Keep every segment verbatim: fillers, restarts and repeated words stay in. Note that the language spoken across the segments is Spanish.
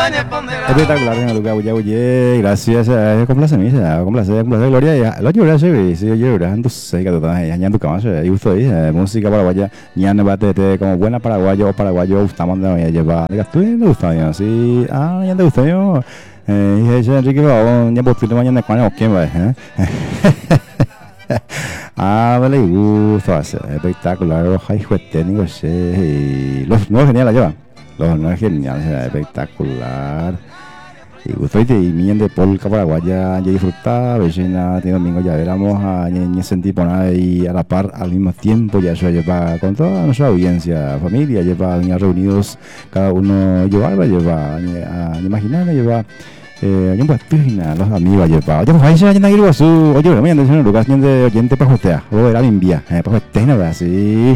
Espectacular, señor Lucas. Oye, oye, gracias. Complace mí, complace, complace, Gloria. Lo llora, sí, sí, yo llora. Entonces, sé que tú estás allá en tu cama, y gusto ahí, música paraguaya. Ya no va a tener como buena paraguayo o paraguayo, gustamos de llevar. Tú no te gusta, yo, sí. Ah, ya te gusta, yo. Eh, dije, Enrique, ya por fin mañana, ¿cuándo o quién va? Ah, vale, gusto, espectacular. Los high técnicos, sí. Los no geniales, lleva. Los no geniales, espectacular. Y gusto y miren de polka paraguaya, ya disfrutar, vecina, este domingo ya éramos a ni sentir por nada y a la par al mismo tiempo, ya eso lleva con toda nuestra audiencia, familia, lleva reunidos, cada uno lleva, lleva, a imaginar, lleva. Eh, yo pues pina los amigos lleva. Oye, pues ahí se vayan a ir a su, oye, me llaman de Lucas, de oyente para usted, o era limpia, eh, para usted, ¿no? Así,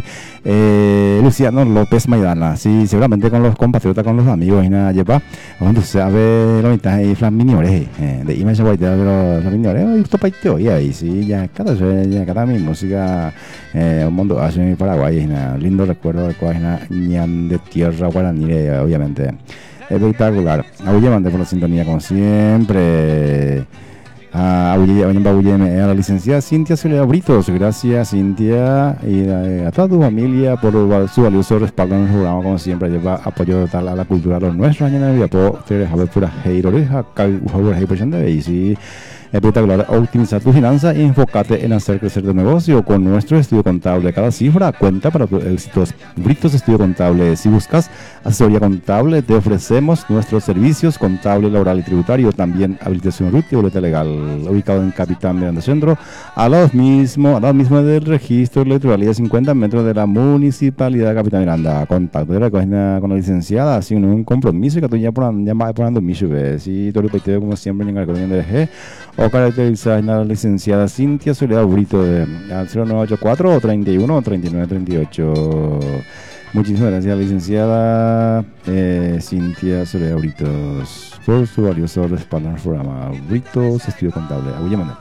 eh, Luciano López Maidana, sí, seguramente con los compatriotas, con los amigos, y nada, lleva. Cuando se sabe la mitad de Flaminiores, eh, de Imagen Guaiteo, pero Flaminiores, y justo para y ahí, sí, ya cada vez, ya cada mi música, eh, un mundo así en Paraguay, y nada, lindo recuerdo de cuál ñan de tierra guaraní, obviamente. Espectacular. Abuye mande por la sintonía como siempre. Abuye, Abuye, a la licenciada Cintia Soledad Britos. Gracias, Cintia, y a, a toda tu familia por su valioso respaldo en el programa, como siempre. Lleva apoyo total a la cultura de los nuestros. Años de Viapo, Tere Javier Pura Heiroreja, Javier Heiroreja, y sí. Espectacular, optimizar tu finanza y enfócate en hacer crecer tu negocio con nuestro estudio contable. Cada cifra cuenta para tus éxitos. Britos Estudio Contable. Si buscas asesoría contable, te ofrecemos nuestros servicios contable, laboral y tributario. También habilitación R U T y boleta legal. Ubicado en Capitán Miranda Centro, al lado mismo, al lado mismo del registro electoral y a cincuenta metros de la Municipalidad de Capitán Miranda. Contacto de la cocina con la licenciada, sin un compromiso que tú ya ponando mi sube. Si todo el país como siempre en el código de G o caracterizada en la licenciada Cintia Soledad Brito de, al cero nueve ocho cuatro, treinta y uno, treinta y nueve, treinta y ocho. Muchísimas gracias, licenciada eh, Cintia Soledad Britos, por su valioso respaldo en el programa Britos Estudio Contable. Abuye, manda.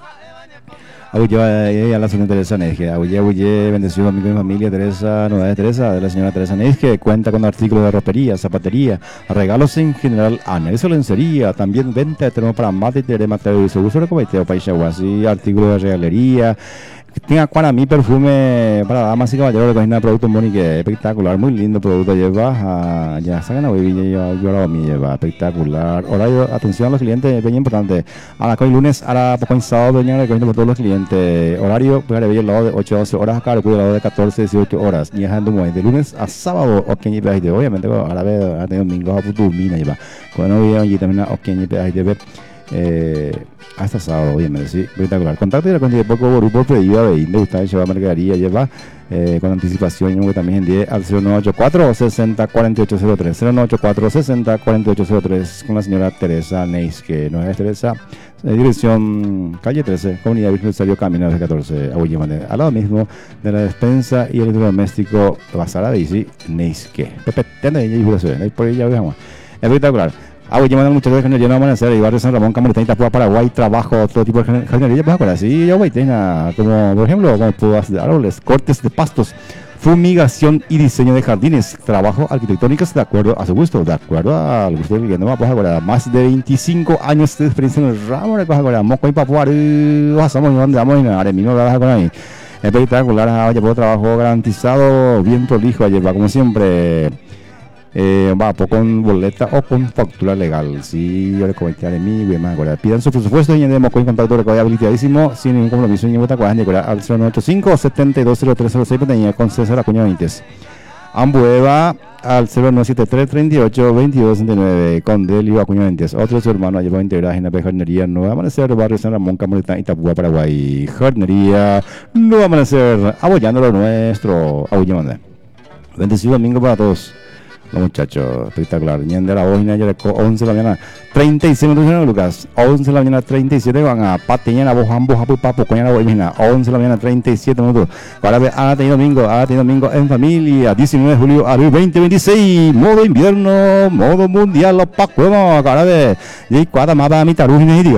Abuye, a la señora Teresa Neige. Abuye, abuye, bendecido amigo de familia Teresa, novedades Teresa, de la señora Teresa Neige. Cuenta con artículos de ropería, zapatería, regalos en general, anexo lencería, también venta de termo para mate y terema, televisor, uso de cometeo, paishaguasi, artículos de regalería. Tenga para mí perfume para damas y caballeros de cocina de producto Mónica, espectacular, muy lindo producto, lleva, a, ya sacan a Baby, yo ahora a mí lleva, espectacular. Horario, atención a los clientes, bien importante. A la hoy lunes, a la poco en sábado, vengan a por todos los clientes. Horario, pues a el lado de ocho a doce horas, acá, el lado de catorce a dieciocho horas. Y es de lunes a sábado, ok, obviamente, ahora veo, a domingo, a putumina, lleva. Cuando no veo, y también, ok, de ver. Eh, hasta sábado, obviamente, sí, espectacular. Contacto y la cantidad de poco grupo pedido de le gusta llevar mercadería, lleva eh, con anticipación, yo también en diez al cero nueve ocho cuatro, sesenta, cuarenta y ocho cero tres, cero nueve ocho cuatro, sesenta, cuarenta y ocho cero tres, con la señora Teresa Neis, que no es Teresa, eh, dirección calle trece, Comunidad Virgen Camino de catorce, a al lado mismo de la despensa y el electrodoméstico Bazar Bici Neis, que Pepe, tiene ella y juración, por ella veamos, espectacular. Ah, voy a mandar muchas veces que no van a hacer, y barrio San Ramón, Camarita, Itapúa, Paraguay, trabajo, todo tipo de jardinería, pues ahora sí, yo voy, tenga, como por ejemplo, como podas de árboles, cortes de pastos, fumigación y diseño de jardines, trabajo arquitectónico de acuerdo a su gusto, de acuerdo al gusto del cliente, pues ahora, más de veinticinco años de experiencia en el ramo, de cosas ahora, moco y papua, pasamos, donde vamos, y ahora mismo vas con ahí, espectacular, oye, por trabajo garantizado, bien prolijo, ayer va como siempre. Eh, va pues, con boleta o con factura legal. Si yo le comenté a mí, voy más ahora. Pidan su presupuesto y tenemos con contacto de habilitadísimo sin ningún compromiso ni vuelta cuadrada de al cero nueve ocho cinco, setenta y dos cero tres cero seis con César Acuña Benítez. Ambueva al cero nueve siete tres, treinta y ocho, veintidós sesenta y nueve con Delio Acuña Benítez. Otro de su hermano ha llevado integrada en la jardinería Nueva Amanecer, barrio San Ramón, Camarita, Itapúa, Paraguay. Jardinería Nueva Amanecer, apoyando lo nuestro. Apoyando. Bendecido domingo para todos. Los muchachos, espectacular. Ñende la bojina, ya le once de la mañana, treinta y siete minutos, Lucas. once de la mañana, treinta y siete, van a pateña la boja, boja, papo, coña la bojina. once de la mañana, treinta y siete minutos. Para ver, ah, tenido domingo, ah, tenido domingo en familia. diecinueve de julio, abril veinte veintiséis. Modo invierno, modo mundial, los pacuemos. Para ver, y cuadra más para mi tarujina y digo.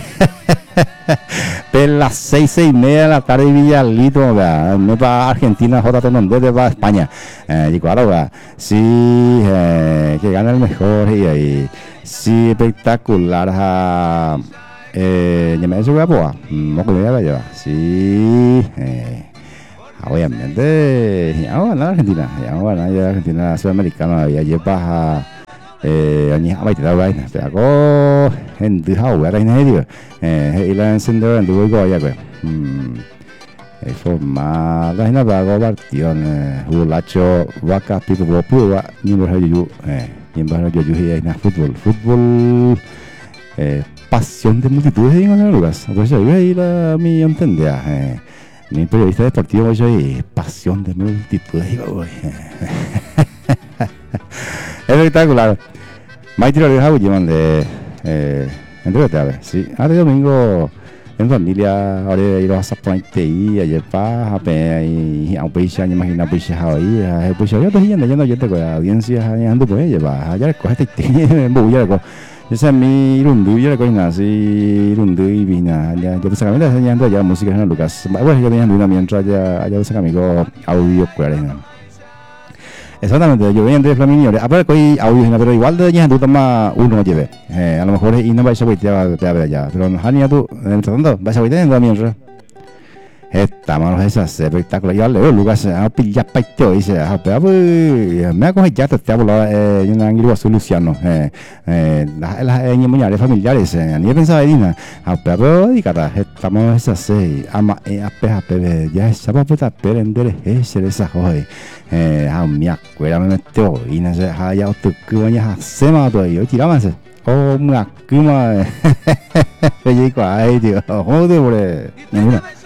De las seis, seis y media de la tarde, Villalito, no para Argentina, J T Nondete, para España. Eh, y claro, sí, eh, que gana el mejor y ahí. Sí, espectacular. Ja. Eh, ya me hizo boa. No que me voy a llevar. Sí. Eh, obviamente, ya van a Argentina. Ya van a Argentina Sudamericana. Ya lleva eh, anh hay thì đâu đây sẽ có hình tự hào ở đây này đi hay là xin đỡ anh tôi gọi vậy e forma la hina ba go partión ulacho vaca pico bopu wa ni mo hayu eh ni ba hayu ju na fútbol fútbol eh pasión de multitud en algunos lugares pues yo ahí la mi entendía eh mi periodista deportivo yo y pasión de multitud espectacular. Maite lo deja llevan de eh entre a ver sí ahora domingo en familia ahora ir a Sapointe y ayer pa ape y a un país ya imagina país ahí pues yo estoy yendo yendo yo te con audiencia ando pues lleva ya coge este en bulla con esa mi rundu ya con así rundu y vina ya yo pues acá me ya ya música en Lucas bueno yo venía una mientras ya ya pues amigo audio cuarenta. Exactamente, yo venía de Flaminio, a ver, hay audio, pero igual de allá tú tomas uno lleve. Eh, a lo mejor y no vais a ver ya allá, pero no hay tú, tratando, vais a ver también. Estamos esas espectáculos. Yo le veo Lucas, a pillar paiteo y dice, ah, pero me ha cogido ya te hablo eh una anguila solución, eh eh las las ñemuñales familiares, eh ni pensaba en nada. Ah, pero y cara, estamos esas seis, ama eh apeja pebe, ya esa va puta perender ese esa hoy. Eh, a mi acuerdo me metió y no sé, ya otro que vaya a se mató y yo tiraba oh, una cuma. Oye, ay, tío, joder, por